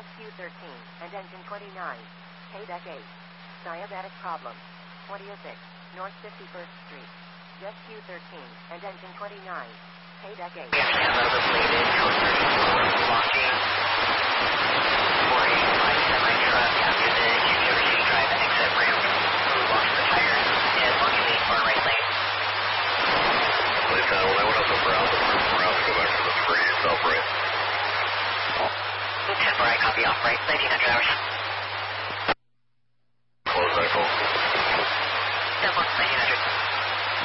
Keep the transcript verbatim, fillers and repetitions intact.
S Q thirteen, and engine twenty-nine. Paydeck eight. Diabetic problem. twenty oh six, North fifty-first Street. S Q thirteen, and engine twenty-nine. Paydeck eight. Yeah, yeah, overbladed, code thirty-four, blocking. four eight five semi-truck after the University Drive exit ramp. Who lost the tires? And blocking the far right lane. Please, uh, when I went up the brown, the brown to go back to the three, south right. ten four, I copy off right, nineteen hundred hours. Close echo. ten four, nineteen hundred.